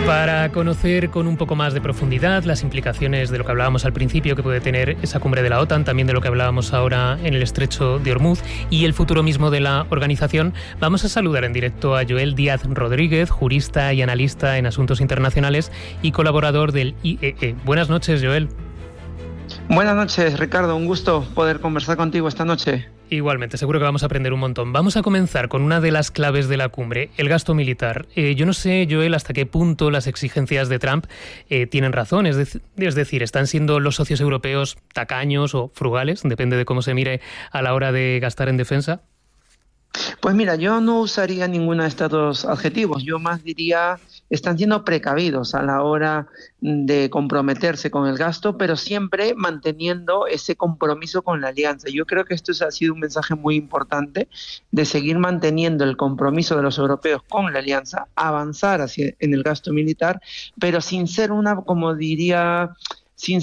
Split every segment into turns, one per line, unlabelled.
Para conocer con un poco más de profundidad las implicaciones de lo que hablábamos al principio que puede tener esa cumbre de la OTAN, también de lo que hablábamos ahora en el estrecho de Ormuz y el futuro mismo de la organización, vamos a saludar en directo a Joel Díaz Rodríguez, jurista y analista en asuntos internacionales y colaborador del IEE. Buenas noches, Joel.
Buenas noches, Ricardo. Un gusto poder conversar contigo esta noche.
Igualmente, seguro que vamos a aprender un montón. Vamos a comenzar con una de las claves de la cumbre, el gasto militar. Yo no sé, Joel, hasta qué punto las exigencias de Trump tienen razón. Es decir, ¿están siendo los socios europeos tacaños o frugales? Depende de cómo se mire a la hora de gastar en defensa.
Pues mira, yo no usaría ninguno de estos dos adjetivos. Yo más diría, están siendo precavidos a la hora de comprometerse con el gasto, pero siempre manteniendo ese compromiso con la alianza. Yo creo que esto ha sido un mensaje muy importante de seguir manteniendo el compromiso de los europeos con la alianza, avanzar en el gasto militar, pero sin ser como diría, sin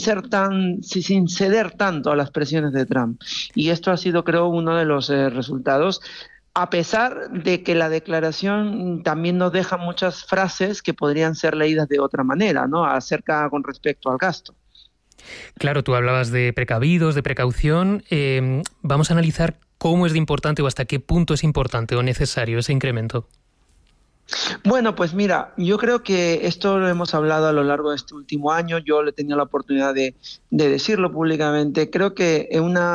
ceder tanto a las presiones de Trump. Y esto ha sido, creo, uno de los resultados, a pesar de que la declaración también nos deja muchas frases que podrían ser leídas de otra manera, ¿no? Con respecto al gasto.
Claro, tú hablabas de precavidos, de precaución. Vamos a analizar cómo es de importante o hasta qué punto es importante o necesario ese incremento.
Bueno, pues mira, yo creo que esto lo hemos hablado a lo largo de este último año. Yo le he tenido la oportunidad de decirlo públicamente. Creo que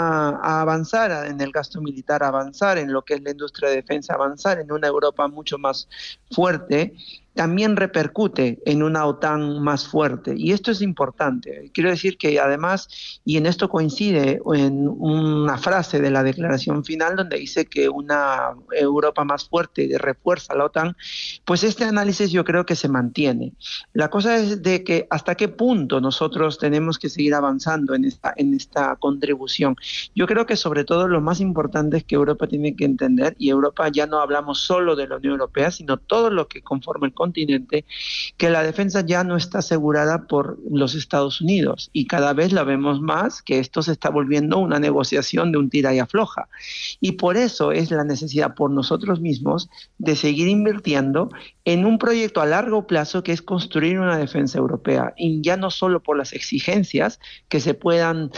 avanzar en el gasto militar, avanzar en lo que es la industria de defensa, avanzar en una Europa mucho más fuerte, también repercute en una OTAN más fuerte. Y esto es importante. Quiero decir que además, y en esto coincide en una frase de la declaración final donde dice que una Europa más fuerte refuerza la OTAN, pues este análisis yo creo que se mantiene. La cosa es de que hasta qué punto nosotros tenemos que seguir avanzando en esta contribución. Yo creo que sobre todo lo más importante es que Europa tiene que entender, y Europa ya no hablamos solo de la Unión Europea, sino todo lo que conforma el continente, que la defensa ya no está asegurada por los Estados Unidos y cada vez la vemos más que esto se está volviendo una negociación de un tira y afloja. Y por eso es la necesidad por nosotros mismos de seguir invirtiendo en un proyecto a largo plazo que es construir una defensa europea, y ya no solo por las exigencias que se puedan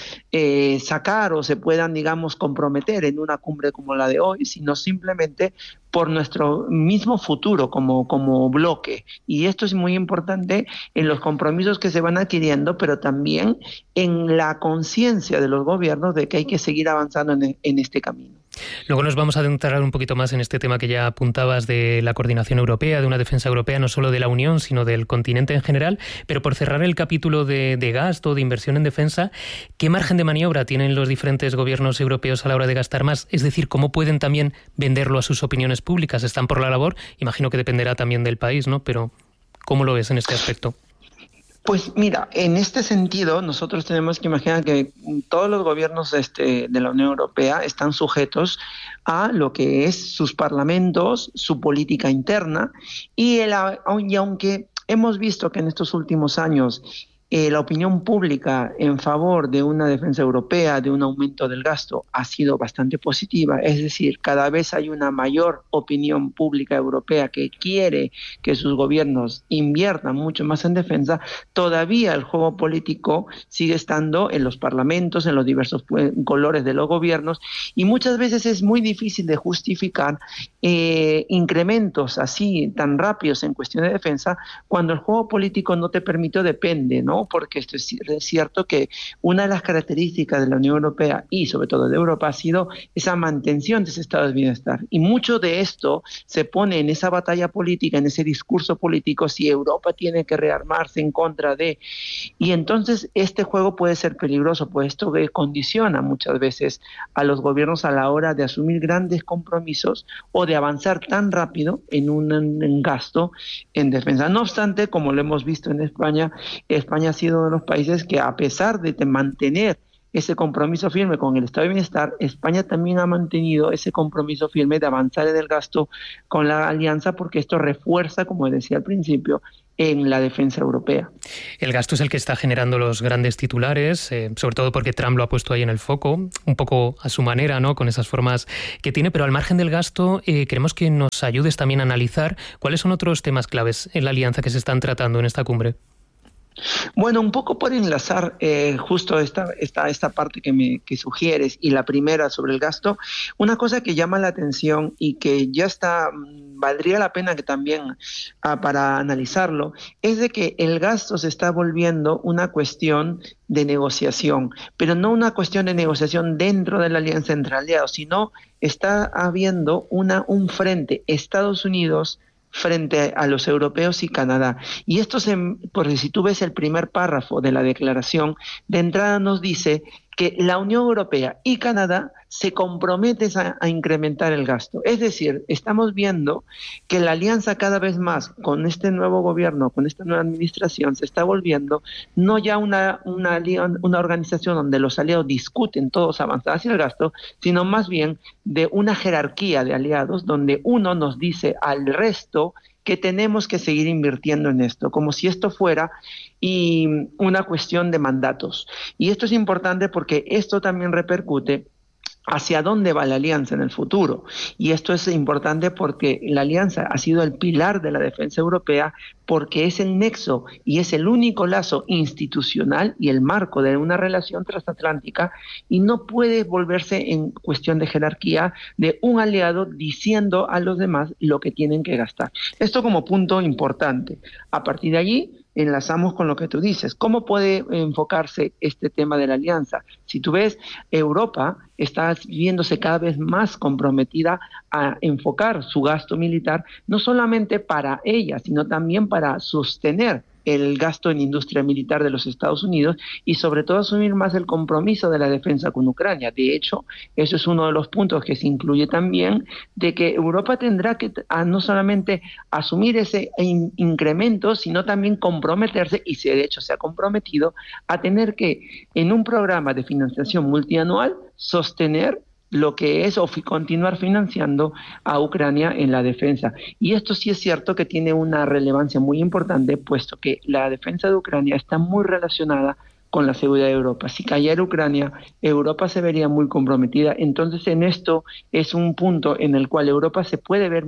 sacar o se puedan, digamos, comprometer en una cumbre como la de hoy, sino simplemente por nuestro mismo futuro como bloque. Y esto es muy importante en los compromisos que se van adquiriendo, pero también en la conciencia de los gobiernos de que hay que seguir avanzando en este camino.
Luego nos vamos a adentrar un poquito más en este tema que ya apuntabas de la coordinación europea, de una defensa europea, no solo de la Unión, sino del continente en general. Pero por cerrar el capítulo de gasto, de inversión en defensa, ¿qué margen de maniobra tienen los diferentes gobiernos europeos a la hora de gastar más? Es decir, ¿cómo pueden también venderlo a sus opiniones públicas? ¿Están por la labor? Imagino que dependerá también del país, ¿no? Pero ¿cómo lo ves en este aspecto?
Pues mira, en este sentido nosotros tenemos que imaginar que todos los gobiernos de la Unión Europea están sujetos a lo que es sus parlamentos, su política interna, y aunque hemos visto que en estos últimos años la opinión pública en favor de una defensa europea, de un aumento del gasto, ha sido bastante positiva. Es decir, cada vez hay una mayor opinión pública europea que quiere que sus gobiernos inviertan mucho más en defensa. Todavía el juego político sigue estando en los parlamentos, en los diversos colores de los gobiernos, y muchas veces es muy difícil de justificar incrementos así tan rápidos en cuestión de defensa cuando el juego político no te permite, depende, ¿no? Porque esto es cierto que una de las características de la Unión Europea y sobre todo de Europa ha sido esa mantención de ese estado de bienestar, y mucho de esto se pone en esa batalla política, en ese discurso político, si Europa tiene que rearmarse en contra de, y entonces este juego puede ser peligroso, pues esto condiciona muchas veces a los gobiernos a la hora de asumir grandes compromisos o de avanzar tan rápido en un gasto en defensa. No obstante, como lo hemos visto en España ha sido uno de los países que, a pesar de mantener ese compromiso firme con el Estado de Bienestar, España también ha mantenido ese compromiso firme de avanzar en el gasto con la alianza, porque esto refuerza, como decía al principio, en la defensa europea.
El gasto es el que está generando los grandes titulares, sobre todo porque Trump lo ha puesto ahí en el foco, un poco a su manera, ¿no?, con esas formas que tiene, pero al margen del gasto, queremos que nos ayudes también a analizar cuáles son otros temas claves en la alianza que se están tratando en esta cumbre.
Bueno, un poco por enlazar justo esta parte que sugieres, y la primera sobre el gasto, una cosa que llama la atención y que ya valdría la pena que también para analizarlo, es de que el gasto se está volviendo una cuestión de negociación, pero no una cuestión de negociación dentro de la alianza entre aliados, sino está habiendo un frente Estados Unidos frente a los europeos y Canadá. Y esto, porque si tú ves el primer párrafo de la declaración, de entrada nos dice que la Unión Europea y Canadá se comprometen a incrementar el gasto. Es decir, estamos viendo que la alianza cada vez más con este nuevo gobierno, con esta nueva administración, se está volviendo no ya una organización donde los aliados discuten todos avanzar hacia el gasto, sino más bien de una jerarquía de aliados donde uno nos dice al resto que tenemos que seguir invirtiendo en esto, como si esto fuera una cuestión de mandatos. Y esto es importante porque esto también repercute hacia dónde va la alianza en el futuro. Y esto es importante porque la alianza ha sido el pilar de la defensa europea, porque es el nexo y es el único lazo institucional y el marco de una relación transatlántica, y no puede volverse en cuestión de jerarquía de un aliado diciendo a los demás lo que tienen que gastar. Esto como punto importante. A partir de allí enlazamos con lo que tú dices. ¿Cómo puede enfocarse este tema de la alianza? Si tú ves, Europa está viéndose cada vez más comprometida a enfocar su gasto militar, no solamente para ella, sino también para sostener el gasto en industria militar de los Estados Unidos, y sobre todo asumir más el compromiso de la defensa con Ucrania. De hecho, eso es uno de los puntos que se incluye también, de que Europa tendrá que no solamente asumir ese incremento, sino también comprometerse, y de hecho se ha comprometido a tener que, en un programa de financiación multianual, sostener lo que es o continuar financiando a Ucrania en la defensa. Y esto sí es cierto que tiene una relevancia muy importante, puesto que la defensa de Ucrania está muy relacionada con la seguridad de Europa. Si cayera Ucrania, Europa se vería muy comprometida. Entonces, en esto es un punto en el cual Europa se puede ver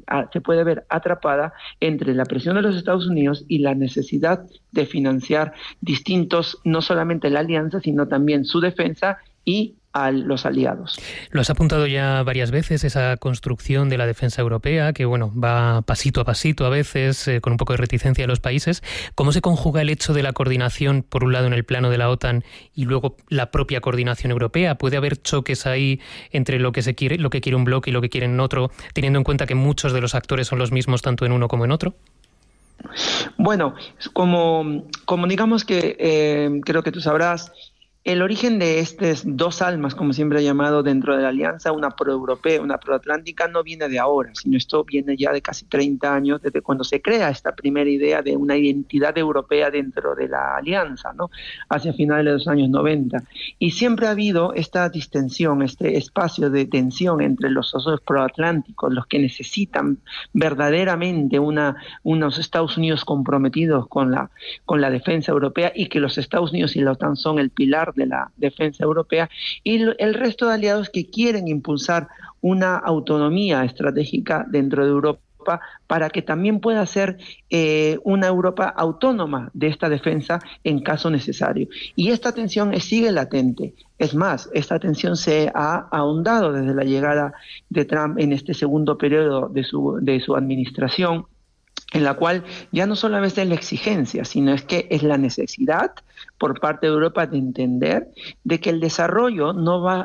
atrapada entre la presión de los Estados Unidos y la necesidad de financiar distintos, no solamente la alianza, sino también su defensa y a los aliados.
Lo has apuntado ya varias veces, esa construcción de la defensa europea, que va pasito a pasito a veces, con un poco de reticencia de los países. ¿Cómo se conjuga el hecho de la coordinación, por un lado en el plano de la OTAN, y luego la propia coordinación europea? ¿Puede haber choques ahí entre lo que quiere un bloque y lo que quieren otro, teniendo en cuenta que muchos de los actores son los mismos tanto en uno como en otro?
Bueno, como digamos que creo que tú sabrás, el origen de estas dos almas, como siempre he llamado dentro de la alianza, una proeuropea, una proatlántica, no viene de ahora, sino esto viene ya de casi 30 años, desde cuando se crea esta primera idea de una identidad europea dentro de la alianza, ¿no?, hacia finales de los años 90. Y siempre ha habido esta distensión, este espacio de tensión entre los socios proatlánticos, los que necesitan verdaderamente unos Estados Unidos comprometidos con la defensa europea, y que los Estados Unidos y la OTAN son el pilar de la defensa europea, y el resto de aliados que quieren impulsar una autonomía estratégica dentro de Europa para que también pueda ser una Europa autónoma de esta defensa en caso necesario. Y esta tensión sigue latente. Es más, esta tensión se ha ahondado desde la llegada de Trump en este segundo periodo de su administración, en la cual ya no solamente es la exigencia, sino es que es la necesidad por parte de Europa de entender de que el desarrollo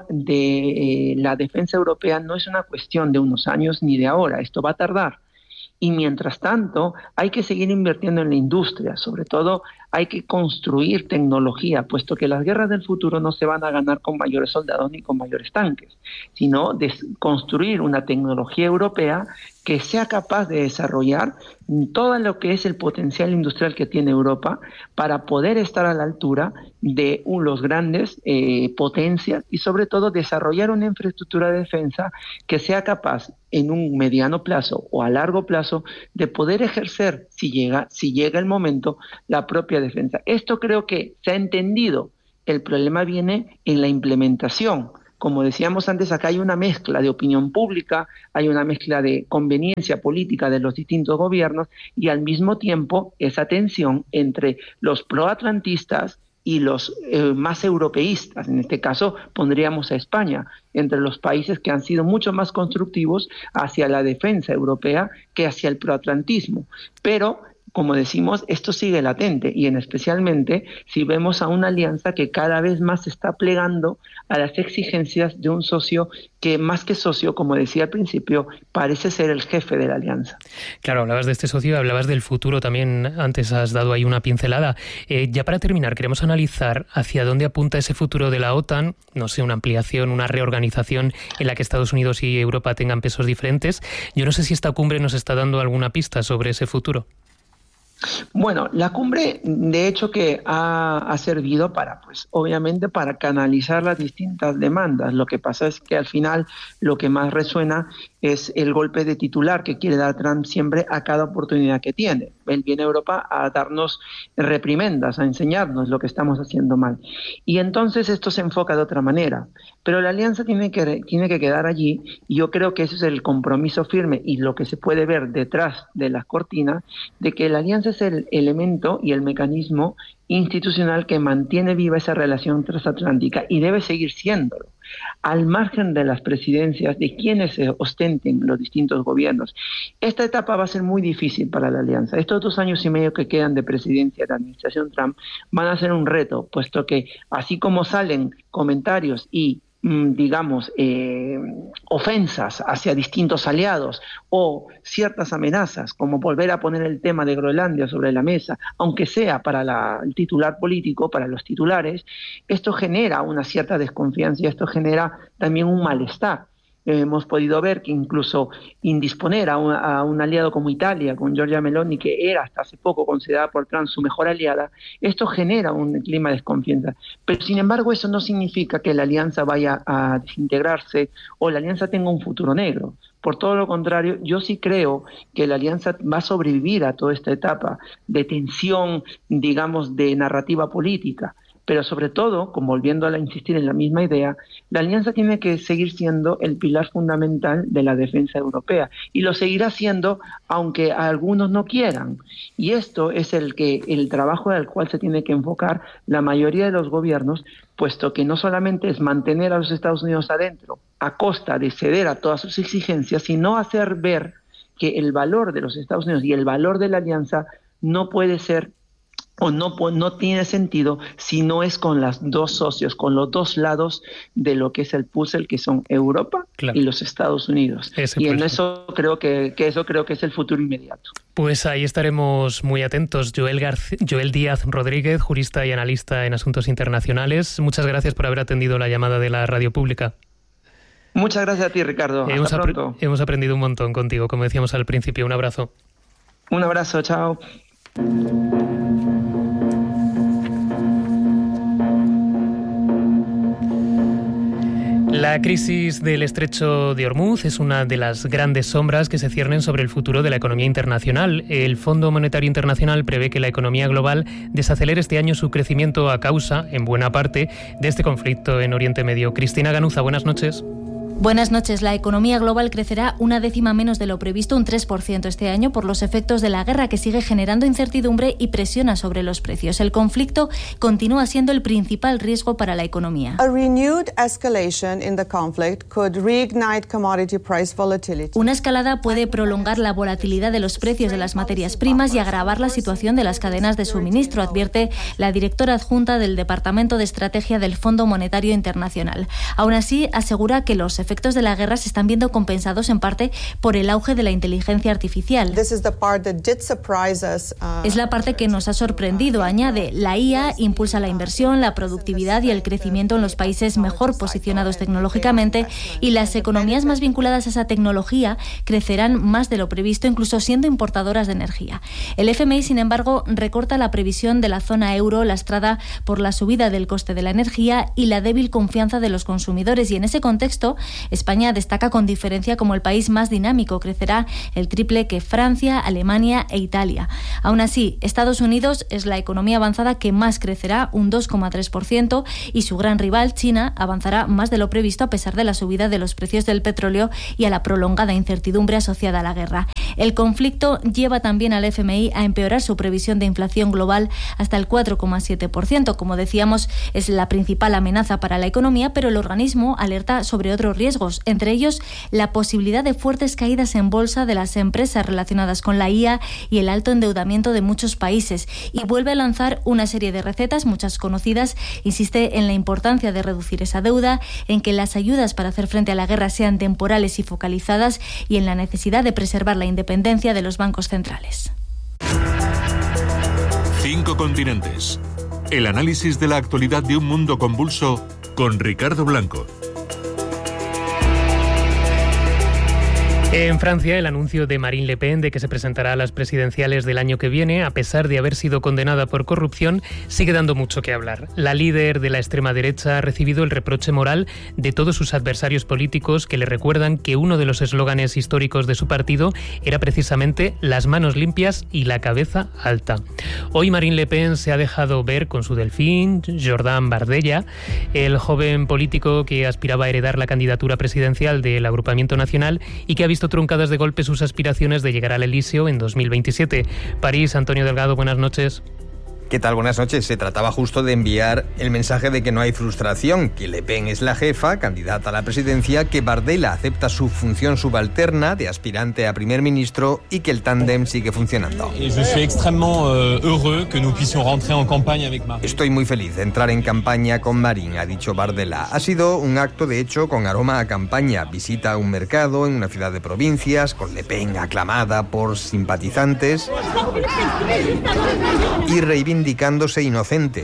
de la defensa europea no es una cuestión de unos años ni de ahora, esto va a tardar. Y mientras tanto hay que seguir invirtiendo en la industria, sobre todo hay que construir tecnología, puesto que las guerras del futuro no se van a ganar con mayores soldados ni con mayores tanques, sino de construir una tecnología europea que sea capaz de desarrollar todo lo que es el potencial industrial que tiene Europa para poder estar a la altura de los grandes potencias y sobre todo desarrollar una infraestructura de defensa que sea capaz en un mediano plazo o a largo plazo de poder ejercer, si llega el momento, la propia defensa. Esto creo que se ha entendido. El problema viene en la implementación. Como decíamos antes, acá hay una mezcla de opinión pública, hay una mezcla de conveniencia política de los distintos gobiernos y al mismo tiempo esa tensión entre los proatlantistas y los más europeístas. En este caso pondríamos a España entre los países que han sido mucho más constructivos hacia la defensa europea que hacia el proatlantismo. Pero como decimos, esto sigue latente y especialmente si vemos a una alianza que cada vez más se está plegando a las exigencias de un socio que más que socio, como decía al principio, parece ser el jefe de la alianza.
Claro, hablabas de este socio, hablabas del futuro también, antes has dado ahí una pincelada. Ya para terminar, queremos analizar hacia dónde apunta ese futuro de la OTAN, no sé, una ampliación, una reorganización en la que Estados Unidos y Europa tengan pesos diferentes. Yo no sé si esta cumbre nos está dando alguna pista sobre ese futuro.
Bueno, la cumbre de hecho que ha servido para, pues obviamente para canalizar las distintas demandas. Lo que pasa es que al final lo que más resuena es el golpe de titular que quiere dar Trump siempre a cada oportunidad que tiene. Él viene a Europa a darnos reprimendas, a enseñarnos lo que estamos haciendo mal. Y entonces esto se enfoca de otra manera. Pero la alianza tiene que quedar allí y yo creo que ese es el compromiso firme y lo que se puede ver detrás de las cortinas, de que la alianza es el elemento y el mecanismo institucional que mantiene viva esa relación transatlántica y debe seguir siéndolo, al margen de las presidencias, de quienes ostenten los distintos gobiernos. Esta etapa va a ser muy difícil para la alianza. Estos 2 años y medio que quedan de presidencia de la administración Trump van a ser un reto, puesto que así como salen comentarios y digamos, ofensas hacia distintos aliados o ciertas amenazas, como volver a poner el tema de Groenlandia sobre la mesa, aunque sea para el titular político, para los titulares, esto genera una cierta desconfianza y esto genera también un malestar. Hemos podido ver que incluso indisponer a un aliado como Italia, con Giorgia Meloni, que era hasta hace poco considerada por Trump su mejor aliada, esto genera un clima de desconfianza. Pero sin embargo eso no significa que la alianza vaya a desintegrarse o la alianza tenga un futuro negro. Por todo lo contrario, yo sí creo que la alianza va a sobrevivir a toda esta etapa de tensión, digamos, de narrativa política. Pero sobre todo, como volviendo a insistir en la misma idea, la alianza tiene que seguir siendo el pilar fundamental de la defensa europea y lo seguirá siendo aunque algunos no quieran. Y esto es el trabajo al cual se tiene que enfocar la mayoría de los gobiernos, puesto que no solamente es mantener a los Estados Unidos adentro a costa de ceder a todas sus exigencias, sino hacer ver que el valor de los Estados Unidos y el valor de la alianza no puede ser o no tiene sentido si no es con los dos socios, con los dos lados de lo que es el puzzle, que son Europa y los Estados Unidos. Y en eso creo que es el futuro inmediato.
Pues ahí estaremos muy atentos. Joel Díaz Rodríguez, jurista y analista en asuntos internacionales. Muchas gracias por haber atendido la llamada de la Radio Pública.
Muchas gracias a ti, Ricardo. Hasta pronto.
Hemos aprendido un montón contigo, como decíamos al principio. Un abrazo.
Un abrazo, chao.
La crisis del Estrecho de Hormuz es una de las grandes sombras que se ciernen sobre el futuro de la economía internacional. El Fondo Monetario Internacional prevé que la economía global desacelere este año su crecimiento a causa, en buena parte, de este conflicto en Oriente Medio. Cristina Ganuza, buenas noches.
Buenas noches. La economía global crecerá 1/10 menos de lo previsto, un 3% este año, por los efectos de la guerra que sigue generando incertidumbre y presiona sobre los precios. El conflicto continúa siendo el principal riesgo para la economía. Una escalada puede prolongar la volatilidad de los precios de las materias primas y agravar la situación de las cadenas de suministro, advierte la directora adjunta del Departamento de Estrategia del Fondo Monetario Internacional. Aún así, asegura que los efectos de la guerra se están viendo compensados en parte por el auge de la inteligencia artificial. Es la parte que nos ha sorprendido, añade. La IA impulsa la inversión, la productividad y el crecimiento en los países mejor posicionados tecnológicamente, y las economías más vinculadas a esa tecnología crecerán más de lo previsto, incluso siendo importadoras de energía. El FMI, sin embargo, recorta la previsión de la zona euro, lastrada por la subida del coste de la energía y la débil confianza de los consumidores. Y en ese contexto, España destaca con diferencia como el país más dinámico. Crecerá el triple que Francia, Alemania e Italia. Aún así, Estados Unidos es la economía avanzada que más crecerá, un 2,3%, y su gran rival, China, avanzará más de lo previsto a pesar de la subida de los precios del petróleo y a la prolongada incertidumbre asociada a la guerra. El conflicto lleva también al FMI a empeorar su previsión de inflación global hasta el 4,7%. Como decíamos, es la principal amenaza para la economía, pero el organismo alerta sobre otros riesgos, entre ellos la posibilidad de fuertes caídas en bolsa de las empresas relacionadas con la IA y el alto endeudamiento de muchos países, y vuelve a lanzar una serie de recetas, muchas conocidas. Insiste en la importancia de reducir esa deuda, en que las ayudas para hacer frente a la guerra sean temporales y focalizadas, y en la necesidad de preservar la independencia de los bancos centrales.
5 continentes. El análisis de la actualidad de un mundo convulso con Ricardo Blanco.
En Francia, el anuncio de Marine Le Pen de que se presentará a las presidenciales del año que viene, a pesar de haber sido condenada por corrupción, sigue dando mucho que hablar. La líder de la extrema derecha ha recibido el reproche moral de todos sus adversarios políticos, que le recuerdan que uno de los eslóganes históricos de su partido era precisamente las manos limpias y la cabeza alta. Hoy Marine Le Pen se ha dejado ver con su delfín, Jordan Bardella, el joven político que aspiraba a heredar la candidatura presidencial del Agrupamiento Nacional y que ha visto truncadas de golpe sus aspiraciones de llegar al Elíseo en 2027. París, Antonio Delgado, buenas noches.
¿Qué tal? Buenas noches. Se trataba justo de enviar el mensaje de que no hay frustración, que Le Pen es la jefa, candidata a la presidencia, que Bardella acepta su función subalterna de aspirante a primer ministro y que el tándem sigue funcionando. Estoy muy feliz de entrar en campaña con Marine, ha dicho Bardella. Ha sido un acto, de hecho, con aroma a campaña. Visita a un mercado en una ciudad de provincias, con Le Pen aclamada por simpatizantes y reivindicándose inocente.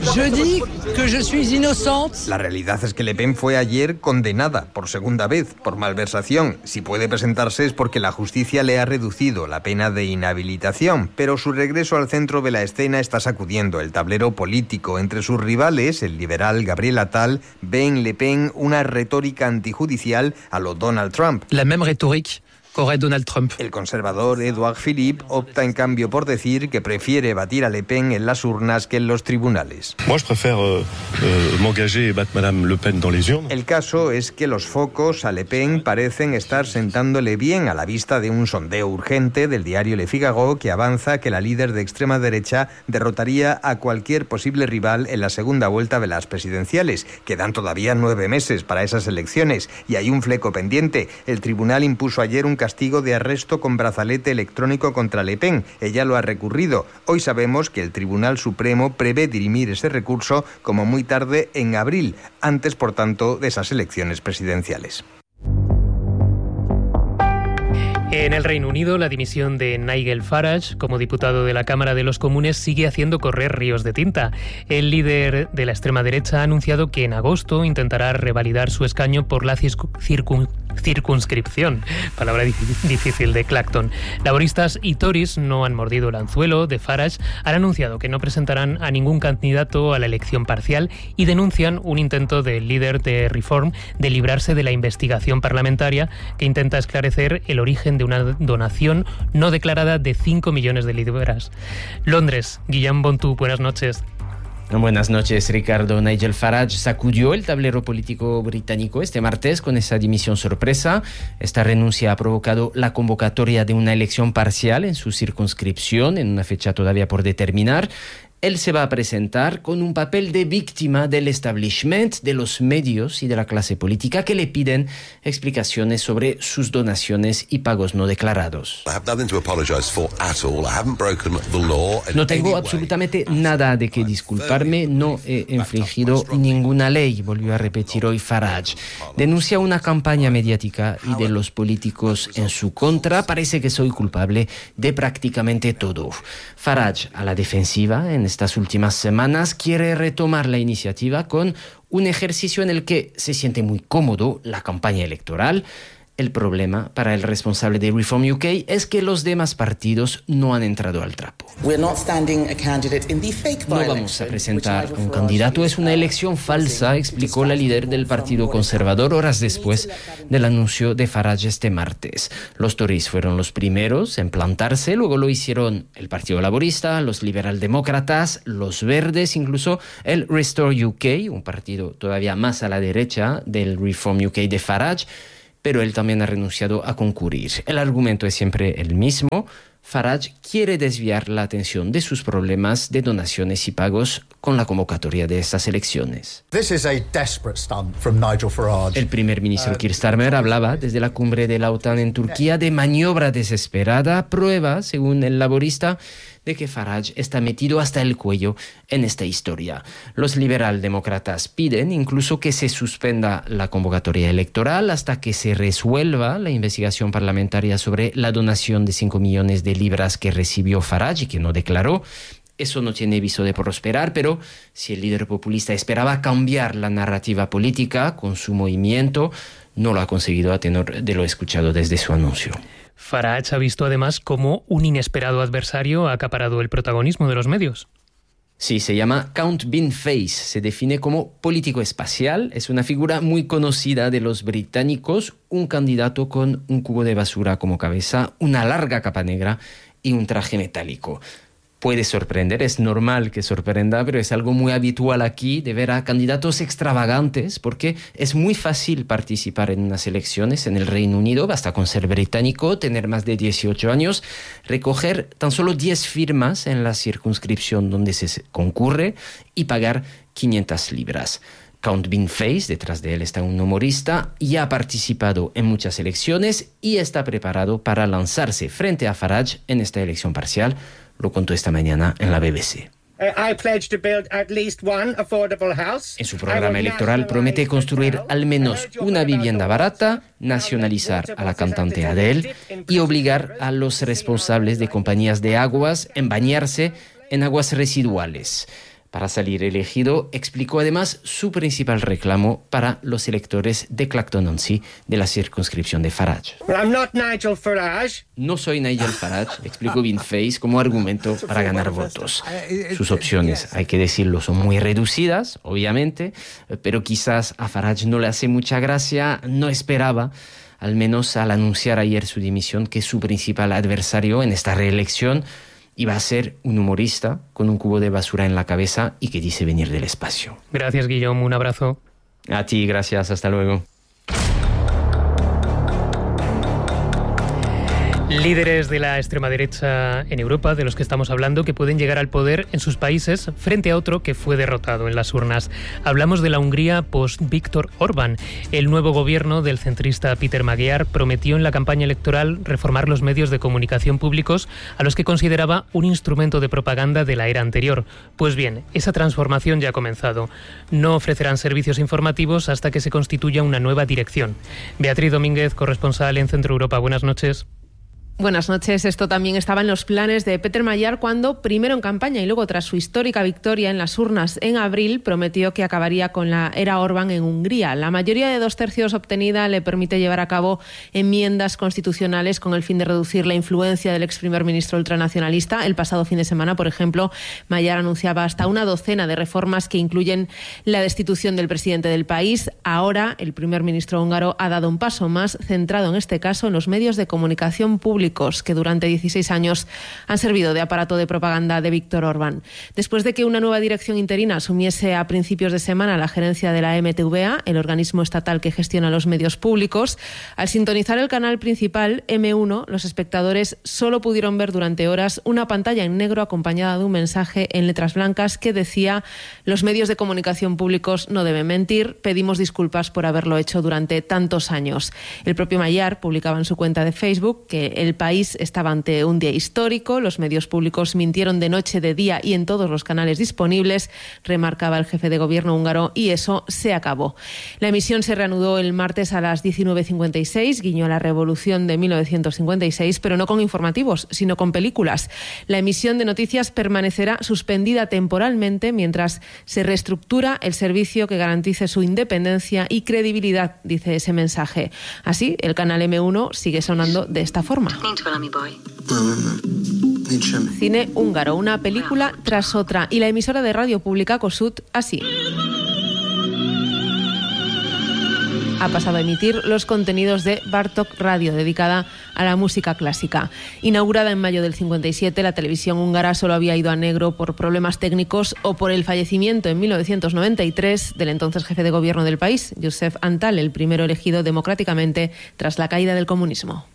La realidad es que Le Pen fue ayer condenada por segunda vez por malversación. Si puede presentarse es porque la justicia le ha reducido la pena de inhabilitación, pero su regreso al centro de la escena está sacudiendo el tablero político. Entre sus rivales, el liberal Gabriel Attal ve en Le Pen una retórica antijudicial a lo Donald Trump.
La même rhétorique qu'aurait Donald Trump.
El conservador Édouard Philippe opta en cambio por decir que prefiere batir a Le Pen en las urnas que en los tribunales.
Moi, je préfère m'engager et battre Madame Le Pen dans les urnes.
El caso es que los focos a Le Pen parecen estar sentándole bien a la vista de un sondeo urgente del diario Le Figaro que avanza que la líder de extrema derecha derrotaría a cualquier posible rival en la segunda vuelta de las presidenciales. Quedan todavía 9 meses para esas elecciones y hay un fleco pendiente. El tribunal impuso ayer un castigo de arresto con brazalete electrónico contra Le Pen. Ella lo ha recurrido. Hoy sabemos que el Tribunal Supremo prevé dirimir ese recurso como muy tarde en abril, antes, por tanto, de esas elecciones presidenciales.
En el Reino Unido, la dimisión de Nigel Farage como diputado de la Cámara de los Comunes sigue haciendo correr ríos de tinta. El líder de la extrema derecha ha anunciado que en agosto intentará revalidar su escaño por la circunscripción, palabra difícil, de Clacton. Laboristas y Tories no han mordido el anzuelo de Farage, han anunciado que no presentarán a ningún candidato a la elección parcial y denuncian un intento del líder de Reform de librarse de la investigación parlamentaria que intenta esclarecer el origen de una donación no declarada de 5 millones de libras. Londres, Guillaume Bontu, buenas noches.
Buenas noches, Ricardo. Nigel Farage sacudió el tablero político británico este martes con esa dimisión sorpresa. Esta renuncia ha provocado la convocatoria de una elección parcial en su circunscripción, en una fecha todavía por determinar. Él se va a presentar con un papel de víctima del establishment, de los medios y de la clase política que le piden explicaciones sobre sus donaciones y pagos no declarados. No tengo absolutamente nada de qué disculparme, no he infringido ninguna ley, volvió a repetir hoy Farage. Denuncia una campaña mediática y de los políticos en su contra. Parece que soy culpable de prácticamente todo. Farage, a la defensiva en estas últimas semanas, quiere retomar la iniciativa con un ejercicio en el que se siente muy cómodo, la campaña electoral. El problema para el responsable de Reform UK es que los demás partidos no han entrado al trapo. No vamos a presentar un candidato, es una elección falsa, explicó la líder del Partido Conservador horas después del anuncio de Farage este martes. Los Tories fueron los primeros en plantarse, luego lo hicieron el Partido Laborista, los liberaldemócratas, los Verdes, incluso el Restore UK, un partido todavía más a la derecha del Reform UK de Farage, pero él también ha renunciado a concurrir. El argumento es siempre el mismo. Farage quiere desviar la atención de sus problemas de donaciones y pagos con la convocatoria de estas elecciones. El primer ministro Keir Starmer hablaba desde la cumbre de la OTAN en Turquía de maniobra desesperada, prueba, según el laborista, de que Farage está metido hasta el cuello en esta historia. Los liberaldemócratas piden incluso que se suspenda la convocatoria electoral hasta que se resuelva la investigación parlamentaria sobre la donación de 5 millones de libras que recibió Farage y que no declaró. Eso no tiene viso de prosperar, pero si el líder populista esperaba cambiar la narrativa política con su movimiento, no lo ha conseguido a tenor de lo escuchado desde su anuncio.
Farage ha visto además cómo un inesperado adversario ha acaparado el protagonismo de los medios.
Sí, se llama Count Bean Face, se define como político espacial, es una figura muy conocida de los británicos, un candidato con un cubo de basura como cabeza, una larga capa negra y un traje metálico. Puede sorprender, es normal que sorprenda, pero es algo muy habitual aquí de ver a candidatos extravagantes porque es muy fácil participar en unas elecciones en el Reino Unido, basta con ser británico, tener más de 18 años, recoger tan solo 10 firmas en la circunscripción donde se concurre y pagar 500 libras. Count Bean Face, detrás de él está un humorista, ya ha participado en muchas elecciones y está preparado para lanzarse frente a Farage en esta elección parcial. Lo contó esta mañana en la BBC. En su programa electoral promete construir al menos una vivienda barata, nacionalizar a la cantante Adele y obligar a los responsables de compañías de aguas a bañarse en aguas residuales. Para salir elegido, explicó además su principal reclamo para los electores de Clacton-on-Sea de la circunscripción de Farage. No soy Nigel Farage, explicó Bean Face como argumento para ganar votos. Sus opciones, hay que decirlo, son muy reducidas, obviamente, pero quizás a Farage no le hace mucha gracia, no esperaba, al menos al anunciar ayer su dimisión, que su principal adversario en esta reelección iba a ser un humorista con un cubo de basura en la cabeza y que dice venir del espacio.
Gracias, Guillaume. Un abrazo.
A ti, gracias. Hasta luego.
Líderes de la extrema derecha en Europa, de los que estamos hablando, que pueden llegar al poder en sus países frente a otro que fue derrotado en las urnas. Hablamos de la Hungría post-Viktor Orbán. El nuevo gobierno del centrista Peter Magyar prometió en la campaña electoral reformar los medios de comunicación públicos a los que consideraba un instrumento de propaganda de la era anterior. Pues bien, esa transformación ya ha comenzado. No ofrecerán servicios informativos hasta que se constituya una nueva dirección. Beatriz Domínguez, corresponsal en Centro Europa. Buenas noches.
Buenas noches. Esto también estaba en los planes de Peter Magyar cuando, primero en campaña y luego tras su histórica victoria en las urnas en abril, prometió que acabaría con la era Orbán en Hungría. La mayoría de 2/3 obtenida le permite llevar a cabo enmiendas constitucionales con el fin de reducir la influencia del ex primer ministro ultranacionalista. El pasado fin de semana, por ejemplo, Magyar anunciaba hasta una docena de reformas que incluyen la destitución del presidente del país. Ahora, el primer ministro húngaro ha dado un paso más, centrado en este caso en los medios de comunicación pública públicos que durante 16 años han servido de aparato de propaganda de Víctor Orbán. Después de que una nueva dirección interina asumiese a principios de semana la gerencia de la MTVA, el organismo estatal que gestiona los medios públicos, al sintonizar el canal principal M1, los espectadores solo pudieron ver durante horas una pantalla en negro acompañada de un mensaje en letras blancas que decía: los medios de comunicación públicos no deben mentir, pedimos disculpas por haberlo hecho durante tantos años. El propio Mayar publicaba en su cuenta de Facebook que el país estaba ante un día histórico, los medios públicos mintieron de noche, de día y en todos los canales disponibles, remarcaba el jefe de gobierno húngaro, y eso se acabó. La emisión se reanudó el martes a las 19:56, guiño a la revolución de 1956, pero no con informativos, sino con películas. La emisión de noticias permanecerá suspendida temporalmente mientras se reestructura el servicio que garantice su independencia y credibilidad, dice ese mensaje. Así, el canal M1 sigue sonando de esta forma. Cine húngaro, una película tras otra, y la emisora de radio pública Kossuth así. Ha pasado a emitir los contenidos de Bartók Radio, dedicada a la música clásica. Inaugurada en mayo del 57, la televisión húngara solo había ido a negro por problemas técnicos o por el fallecimiento en 1993 del entonces jefe de gobierno del país, József Antall, el primero elegido democráticamente tras la caída del comunismo.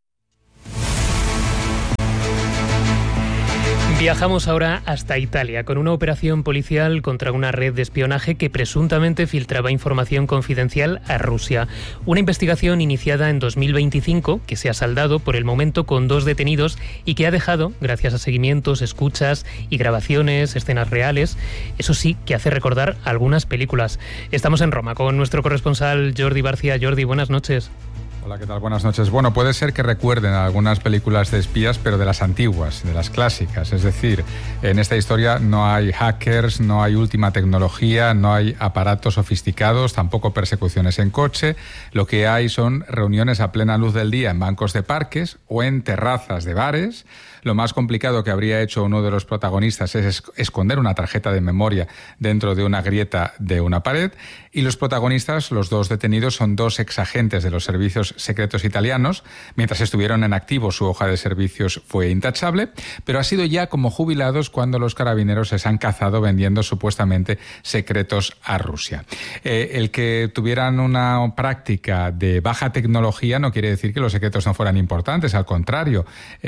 Viajamos ahora hasta Italia con una operación policial contra una red de espionaje que presuntamente filtraba información confidencial a Rusia. Una investigación iniciada en 2025 que se ha saldado por el momento con 2 detenidos y que ha dejado, gracias a seguimientos, escuchas y grabaciones, escenas reales, eso sí, que hace recordar algunas películas. Estamos en Roma con nuestro corresponsal Jordi Barcia. Jordi, buenas noches.
Hola, ¿qué tal? Buenas noches. Bueno, puede ser que recuerden algunas películas de espías, pero de las antiguas, de las clásicas. Es decir, en esta historia no hay hackers, no hay última tecnología, no hay aparatos sofisticados, tampoco persecuciones en coche. Lo que hay son reuniones a plena luz del día en bancos de parques o en terrazas de bares. Lo más complicado que habría hecho uno de los protagonistas es esconder una tarjeta de memoria dentro de una grieta de una pared. Y los protagonistas, los 2 detenidos, son 2 exagentes de los servicios secretos italianos. Mientras estuvieron en activo, su hoja de servicios fue intachable, pero ha sido ya como jubilados cuando los carabineros les han cazado vendiendo supuestamente secretos a Rusia. El que tuvieran una práctica de baja tecnología no quiere decir que los secretos no fueran importantes, al contrario.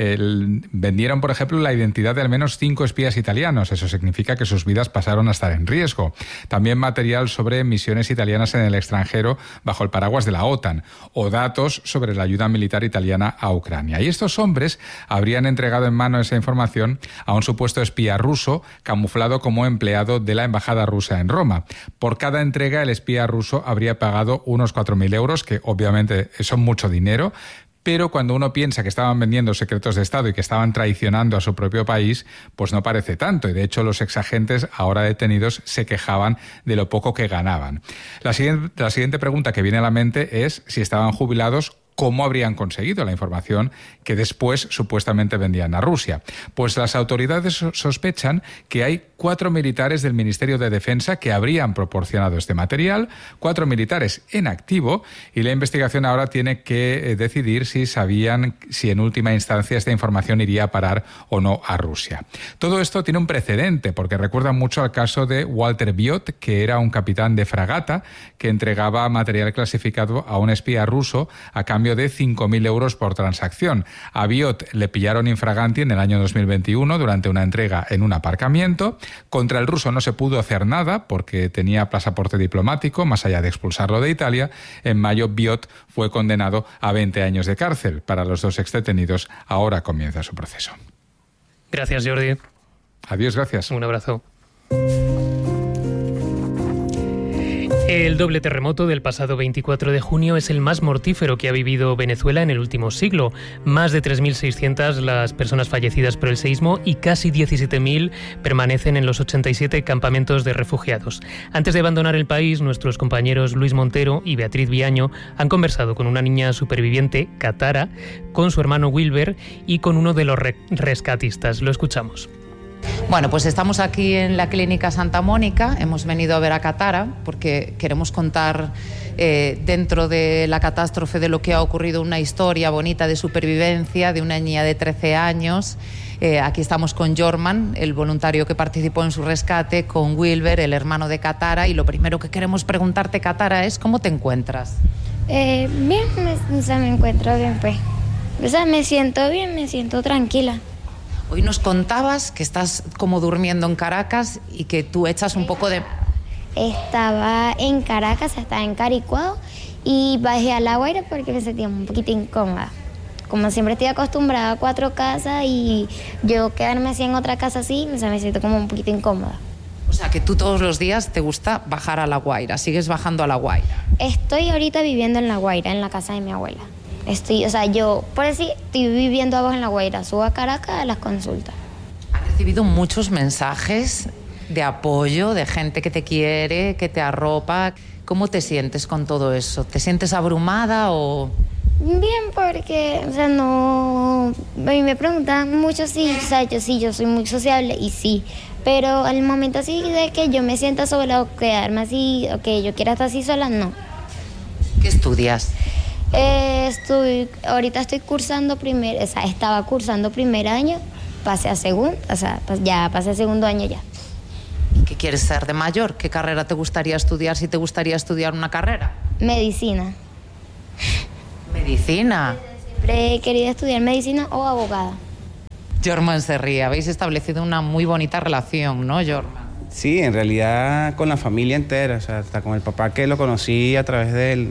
Vendieron, por ejemplo, la identidad de al menos 5 espías italianos. Eso significa que sus vidas pasaron a estar en riesgo. También material sobre misiones italianas en el extranjero bajo el paraguas de la OTAN, o datos sobre la ayuda militar italiana a Ucrania. Y estos hombres habrían entregado en mano esa información a un supuesto espía ruso camuflado como empleado de la embajada rusa en Roma. Por cada entrega, el espía ruso habría pagado unos 4.000 euros, que obviamente son mucho dinero. Pero cuando uno piensa que estaban vendiendo secretos de Estado y que estaban traicionando a su propio país, pues no parece tanto. Y de hecho los exagentes ahora detenidos se quejaban de lo poco que ganaban. La siguiente pregunta que viene a la mente es si estaban jubilados, ¿cómo habrían conseguido la información que después supuestamente vendían a Rusia? Pues las autoridades sospechan que hay 4 militares del Ministerio de Defensa que habrían proporcionado este material, 4 militares en activo, y la investigación ahora tiene que decidir si sabían si en última instancia esta información iría a parar o no a Rusia. Todo esto tiene un precedente porque recuerda mucho al caso de Walter Biot, que era un capitán de fragata que entregaba material clasificado a un espía ruso a cambio de 5.000 euros por transacción. A Biot le pillaron infraganti en el año 2021 durante una entrega en un aparcamiento. Contra el ruso no se pudo hacer nada porque tenía pasaporte diplomático, más allá de expulsarlo de Italia. En mayo, Biot fue condenado a 20 años de cárcel. Para los 2 exdetenidos, ahora comienza su proceso.
Gracias, Jordi.
Adiós, gracias.
Un abrazo. El doble terremoto del pasado 24 de junio es el más mortífero que ha vivido Venezuela en el último siglo. Más de 3.600 las personas fallecidas por el seísmo y casi 17.000 permanecen en los 87 campamentos de refugiados. Antes de abandonar el país, nuestros compañeros Luis Montero y Beatriz Viaño han conversado con una niña superviviente, Katara, con su hermano Wilber y con uno de los rescatistas. Lo escuchamos.
Bueno, pues estamos aquí en la Clínica Santa Mónica, hemos venido a ver a Katara porque queremos contar dentro de la catástrofe de lo que ha ocurrido una historia bonita de supervivencia de una niña de 13 años. Aquí estamos con Jorman, el voluntario que participó en su rescate, con Wilber, el hermano de Katara, y lo primero que queremos preguntarte, Katara, es ¿cómo te encuentras?
Bien, me encuentro bien, pues. O sea, me siento bien, me siento tranquila.
Hoy nos contabas que estás como durmiendo en Caracas y que tú echas un poco de...
Estaba en Caracas, estaba en Caricuado y bajé a La Guaira porque me sentía un poquito incómoda. Como siempre estoy acostumbrada a 4 casas y yo quedarme así en otra casa así, me siento como un poquito incómoda.
O sea, que tú todos los días te gusta bajar a La Guaira, sigues bajando a La Guaira.
Estoy ahorita viviendo en La Guaira, en la casa de mi abuela. Yo, por decir, estoy viviendo abajo en La Guaira, subo a Caracas a las consultas.
¿Has recibido muchos mensajes de apoyo, de gente que te quiere, que te arropa? ¿Cómo te sientes con todo eso? ¿Te sientes abrumada o...?
Bien, porque, no... A mí me preguntan mucho si, yo soy muy sociable y sí, pero al momento así de que yo me sienta sola o quedarme así, o que yo quiera estar así sola, no.
¿Qué estudias?
Ahorita estoy cursando estaba cursando primer año, pasé a segundo, ya pasé a segundo año ya.
¿Y qué quieres ser de mayor? ¿Qué carrera te gustaría estudiar si te gustaría estudiar una carrera?
Medicina.
¿Medicina?
Siempre he querido estudiar medicina o abogada.
Jorman se ríe, habéis establecido una muy bonita relación, ¿no, Jorman?
Sí, en realidad con la familia entera, hasta con el papá que lo conocí a través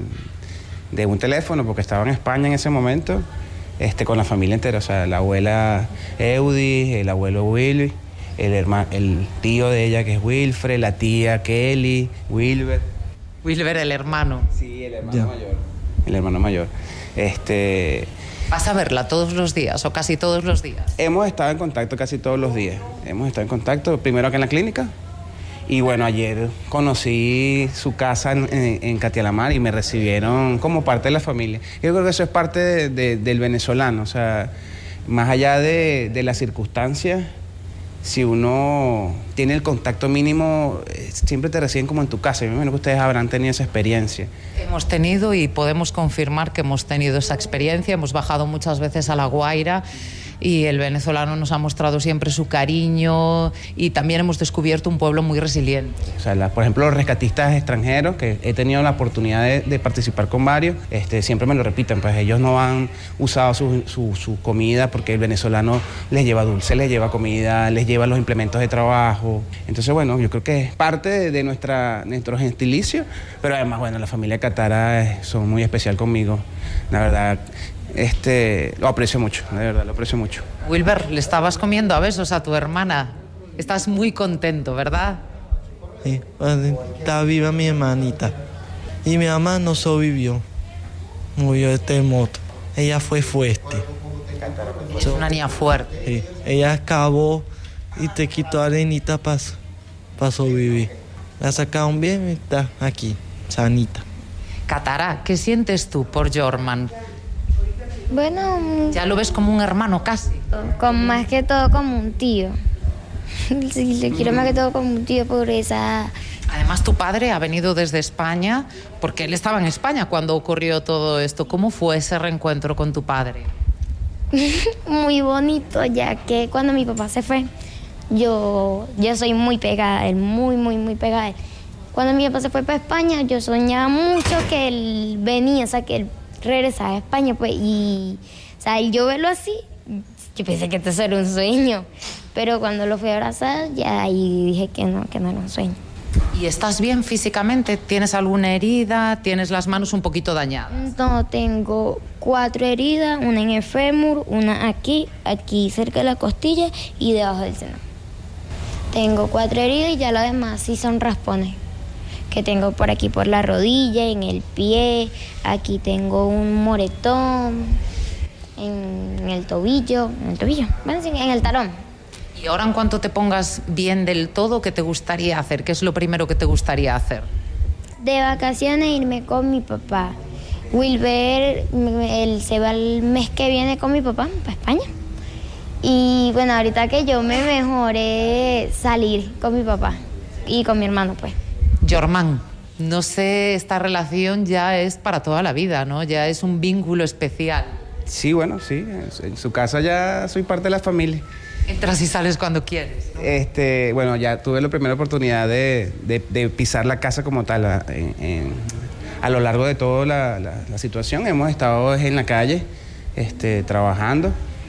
de un teléfono, porque estaba en España en ese momento, con la familia entera, la abuela Eudi, el abuelo Willy, el tío de ella que es Wilfred, la tía Kelly, Wilber.
Wilber, el hermano.
Sí, el hermano mayor. El hermano mayor.
¿Vas a verla todos los días o casi todos los días?
Hemos estado en contacto casi todos los días. Hemos estado en contacto primero acá en la clínica. Y bueno, ayer conocí su casa en Catialamar y me recibieron como parte de la familia. Yo creo que eso es parte del venezolano, más allá de las circunstancias, si uno tiene el contacto mínimo, siempre te reciben como en tu casa. Yo me imagino que ustedes habrán tenido esa experiencia.
Hemos tenido y podemos confirmar que hemos tenido esa experiencia. Hemos bajado muchas veces a La Guaira y el venezolano nos ha mostrado siempre su cariño y también hemos descubierto un pueblo muy resiliente.
Por ejemplo, los rescatistas extranjeros, que he tenido la oportunidad de participar con varios, siempre me lo repiten, pues ellos no han usado su comida porque el venezolano les lleva dulce, les lleva comida, les lleva los implementos de trabajo. Entonces, bueno, yo creo que es parte de nuestro gentilicio, pero además, bueno, la familia Katara son muy especial conmigo, la verdad. Lo aprecio mucho, de verdad, lo aprecio mucho.
Wilber, le estabas comiendo a besos a tu hermana. Estás muy contento, ¿verdad?
Sí, está viva mi hermanita. Y mi mamá no sobrevivió. Murió de terremoto. Ella fue fuerte.
Es una niña fuerte.
Sí, ella acabó y te quitó arenita para sobrevivir. La sacaron bien y está aquí, sanita.
Katara, ¿qué sientes tú por Jorman?
Bueno...
¿Ya lo ves como un hermano casi?
Más que todo como un tío. Sí, le quiero más que todo como un tío por esa...
Además, tu padre ha venido desde España, porque él estaba en España cuando ocurrió todo esto. ¿Cómo fue ese reencuentro con tu padre?
Muy bonito, ya que cuando mi papá se fue, yo soy muy pegada a él, muy pegada a él. Cuando mi papá se fue para España, yo soñaba mucho que él venía, que él regresaba a España, pues, y, yo verlo así, yo pensé que esto era un sueño, pero cuando lo fui a abrazar, ya ahí dije que no era un sueño.
¿Y estás bien físicamente? ¿Tienes alguna herida? ¿Tienes las manos un poquito dañadas?
No, tengo 4 heridas, una en el fémur, una aquí cerca de la costilla y debajo del seno. Tengo 4 heridas y ya lo demás sí son raspones. Que tengo por aquí por la rodilla, en el pie, aquí tengo un moretón, en el tobillo, bueno, sí, en el talón.
Y ahora en cuanto te pongas bien del todo, ¿qué te gustaría hacer? ¿Qué es lo primero que te gustaría hacer?
De vacaciones irme con mi papá. Wilber, él se va el mes que viene con mi papá para España. Y bueno, ahorita que yo me mejoré salir con mi papá y con mi hermano, pues.
Jormán, no sé, esta relación ya es para toda la vida, ¿no? Ya es un vínculo especial.
Sí, bueno, sí. En su casa ya soy parte de la familia.
Entras y sales cuando quieres, ¿no?
Bueno, ya tuve la primera oportunidad de pisar la casa como tal. A lo largo de toda la situación hemos estado en la calle trabajando.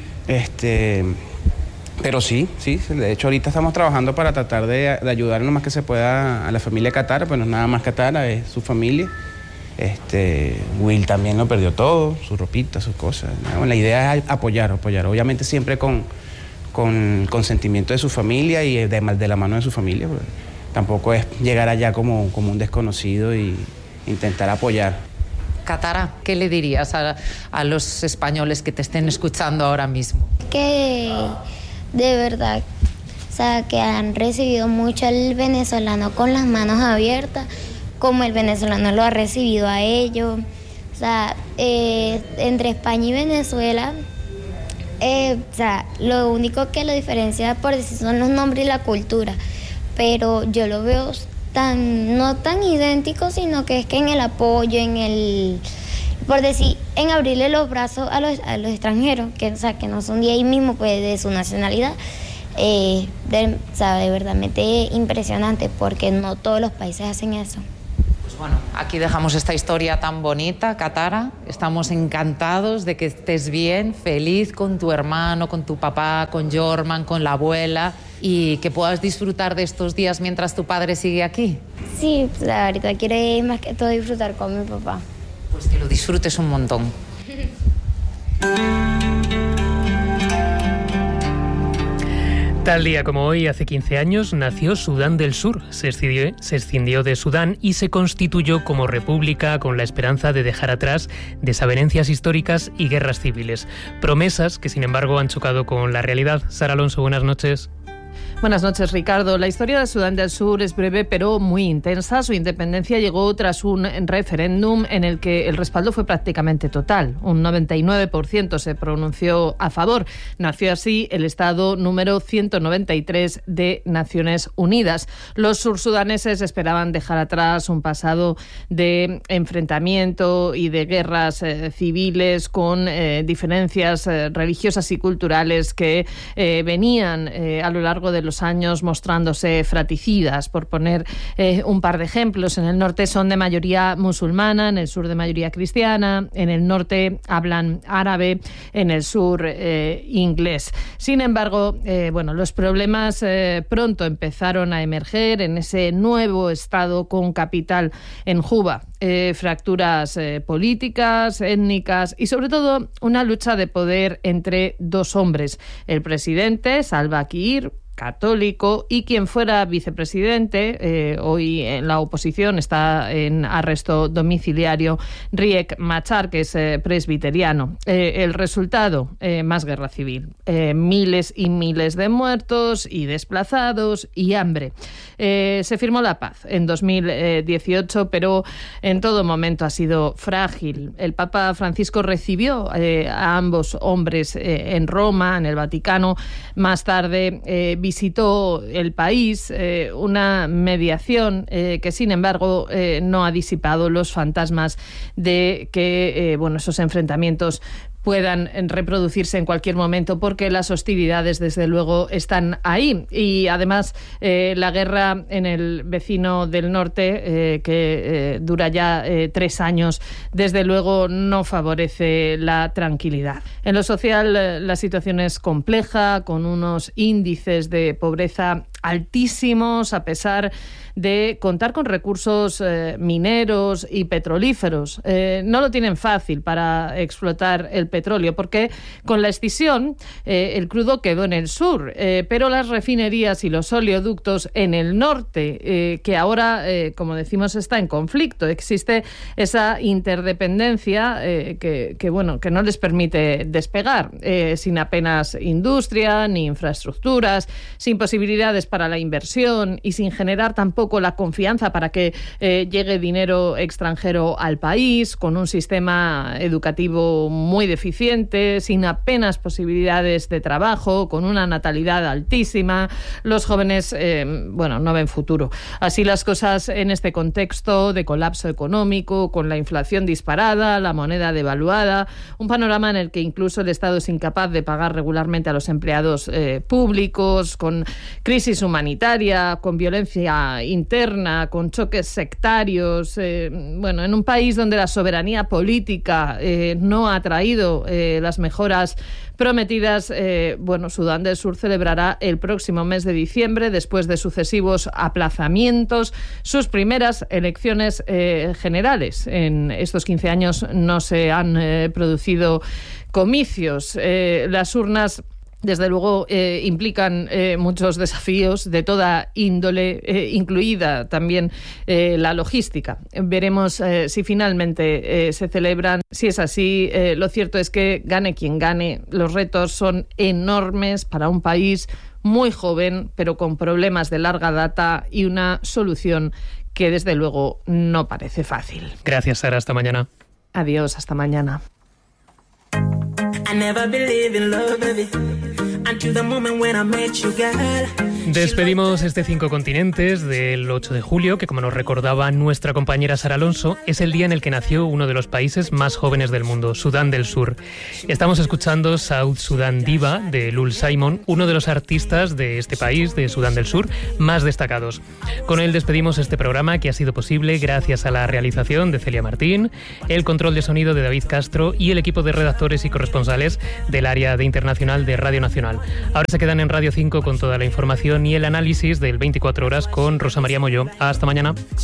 Pero sí, de hecho ahorita estamos trabajando para tratar de ayudar lo más que se pueda a la familia Katara, pues no es nada más Katara, es su familia. Will también lo perdió todo, su ropita, sus cosas. Bueno, la idea es apoyar, obviamente siempre con consentimiento de su familia y de la mano de su familia, pues tampoco es llegar allá como un desconocido y intentar apoyar.
Katara, ¿qué le dirías a los españoles que te estén escuchando ahora mismo?
Que de verdad, o sea, que han recibido mucho al venezolano con las manos abiertas, como el venezolano lo ha recibido a ellos. O sea, entre España y Venezuela, o sea, lo único que lo diferencia por decir son los nombres y la cultura, pero yo lo veo no tan idéntico, sino que es que en el apoyo, por decir, en abrirle los brazos a los extranjeros, que no son de ahí mismo, pues de su nacionalidad, de verdaderamente impresionante, porque no todos los países hacen eso.
Pues bueno, aquí dejamos esta historia tan bonita, Katara. Estamos encantados de que estés bien, feliz con tu hermano, con tu papá, con Jorman, con la abuela, y que puedas disfrutar de estos días mientras tu padre sigue aquí.
Sí, pues ahorita quiero ir más que todo disfrutar con mi papá.
Pues que lo disfrutes un montón.
Tal día como hoy, hace 15 años, nació Sudán del Sur. Se escindió de Sudán y se constituyó como república con la esperanza de dejar atrás desavenencias históricas y guerras civiles. Promesas que, sin embargo, han chocado con la realidad. Sara Alonso, buenas noches.
Buenas noches, Ricardo. La historia de Sudán del Sur es breve pero muy intensa. Su independencia llegó tras un referéndum en el que el respaldo fue prácticamente total. Un 99% se pronunció a favor. Nació así el Estado número 193 de Naciones Unidas. Los sursudaneses esperaban dejar atrás un pasado de enfrentamiento y de guerras civiles con diferencias religiosas y culturales que venían a lo largo de los años mostrándose fratricidas. Por poner un par de ejemplos, en el norte son de mayoría musulmana, en el sur de mayoría cristiana, en el norte hablan árabe, en el sur inglés. Sin embargo, los problemas pronto empezaron a emerger en ese nuevo estado con capital en Juba. Fracturas políticas, étnicas y sobre todo una lucha de poder entre dos hombres, el presidente Salva Kiir, católico, y quien fuera vicepresidente, hoy en la oposición, está en arresto domiciliario, Riek Machar, que es presbiteriano. El resultado, más guerra civil, miles y miles de muertos y desplazados y hambre. Se firmó la paz en 2018, pero en todo momento ha sido frágil. El Papa Francisco recibió a ambos hombres en Roma, en el Vaticano. Más tarde visitó el país, una mediación que, sin embargo, no ha disipado los fantasmas de que esos enfrentamientos puedan reproducirse en cualquier momento, porque las hostilidades, desde luego, están ahí. Y además, la guerra en el vecino del norte, que dura ya 3 años, desde luego no favorece la tranquilidad. En lo social, la situación es compleja, con unos índices de pobreza altísimos, a pesar de contar con recursos mineros y petrolíferos. No lo tienen fácil para explotar el petróleo, porque con la escisión el crudo quedó en el sur, pero las refinerías y los oleoductos en el norte, que ahora, como decimos, está en conflicto. Existe esa interdependencia que no les permite despegar, sin apenas industria ni infraestructuras, sin posibilidades para la inversión y sin generar tampoco la confianza para que llegue dinero extranjero al país, con un sistema educativo muy deficiente, sin apenas posibilidades de trabajo, con una natalidad altísima. Los jóvenes, no ven futuro. Así las cosas en este contexto de colapso económico, con la inflación disparada, la moneda devaluada, un panorama en el que incluso el Estado es incapaz de pagar regularmente a los empleados públicos, con crisis humanitaria, con violencia interna, con choques sectarios, en un país donde la soberanía política no ha traído las mejoras prometidas. Sudán del Sur celebrará el próximo mes de diciembre, después de sucesivos aplazamientos, sus primeras elecciones generales. En estos 15 años no se han producido comicios. Las urnas, desde luego, implican muchos desafíos de toda índole, incluida también la logística. Veremos si finalmente se celebran. Si es así, lo cierto es que gane quien gane, los retos son enormes para un país muy joven, pero con problemas de larga data y una solución que desde luego no parece fácil.
Gracias, Sara. Hasta mañana.
Adiós, hasta mañana.
Despedimos este 5 continentes del 8 de julio, que como nos recordaba nuestra compañera Sara Alonso, es el día en el que nació uno de los países más jóvenes del mundo, Sudán del Sur. Estamos escuchando South Sudan Diva de Lul Simon, uno de los artistas de este país, de Sudán del Sur, más destacados. Con él despedimos este programa, que ha sido posible gracias a la realización de Celia Martín, el control de sonido de David Castro y el equipo de redactores y corresponsales del área de internacional de Radio Nacional. Ahora se quedan en Radio 5 con toda la información y el análisis del 24 horas con Rosa María Molló. Hasta mañana.